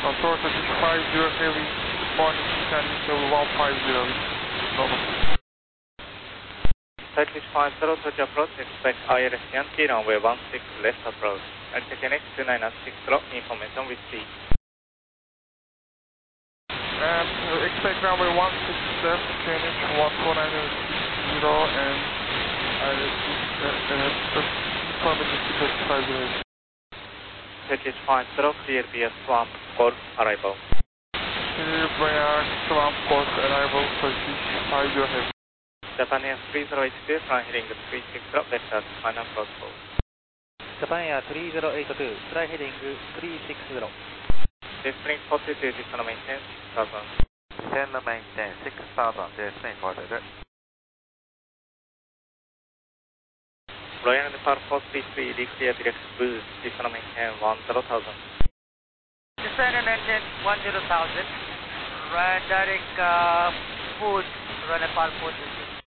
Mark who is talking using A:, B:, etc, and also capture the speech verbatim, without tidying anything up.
A: Control Turkish five zero heavy, good morning, descending level one five zero, normal.
B: Turkish five zero to approach, expect I L S Yankee runway one six left approach. L T K next two nine six zero, information with speed.
A: And uh, expect runway one six left, K N H one four nine zero, and I L S uh, uh, information to five zero.
B: Turkish five zero, clear via Swamp, Golf, arrival.
A: Clear via Swamp, Golf, arrival, Turkish five zero heavy.
B: Japan Air three zero eight two, flying heading three six zero, vector final approach call.
C: Japan Air three zero eight two, fly heading three six zero.
B: Descending forty-two, descend maintain six thousand.
D: Descend maintain six thousand, descend forty-two.
B: Royal Nepal four three three, declare direct boost, descend maintain one zero thousand.
C: Descend and maintain one zero thousand. Right direct uh, food, Royal Nepal four three three.